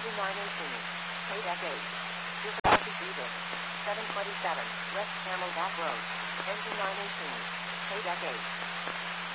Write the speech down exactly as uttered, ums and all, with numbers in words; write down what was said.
Engine nine eighteen. K-Deck eight. Difficulty Beavis. seven twenty-seven. West Camelback Road. Engine nine eighteen. K-Deck eight.